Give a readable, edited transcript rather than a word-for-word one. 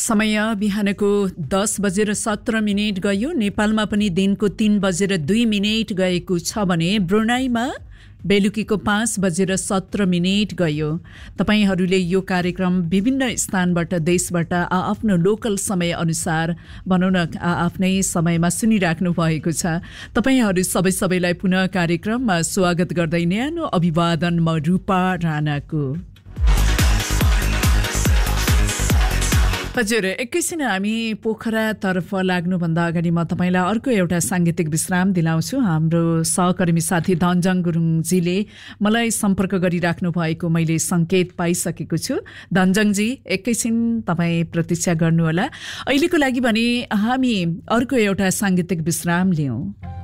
समय बिहानको 10:17 गयो। नेपालमा पनि दिनको 3:02 गएको छ भने ब्रुनाईमा बेलुकीको 5:17 गयो। तपाईहरूले यो कार्यक्रम विभिन्न स्थानबाट देशबाट आफ्नो लोकल समय अनुसार बनाउन आफ्नै समयमा सुनिराख्नु भएको छ। तपाईहरू सबैलाई पुनः कार्यक्रममा स्वागत गर्दै न्यानो अभिवादन म रूपा राणाको। हजुर, एकैछिन हामी पोखरातर्फ लाग्नुभन्दा अगाडि म तपाईँलाई अर्को एउटा साङ्गीतिक विश्राम दिलाउँछु। हाम्रो सहकर्मी साथी धनजङ गुरुङजीले मलाई सम्पर्क गरिराख्नु भएको मैले सङ्केत पाइसकेको छु। धनजङजी, एकैछिन तपाईँ प्रतीक्षा गर्नुहोला। अहिलेको लागि भने हामी अर्को एउटा साङ्गीतिक विश्राम लियौँ।